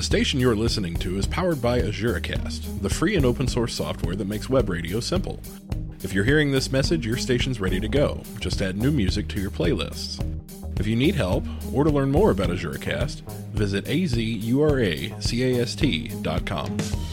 The station you're listening to is powered by AzureCast, the free and open source software that makes web radio simple. If you're hearing this message, your station's ready to go. Just add new music to your playlists. If you need help, or to learn more about AzureCast, visit azuracast.com.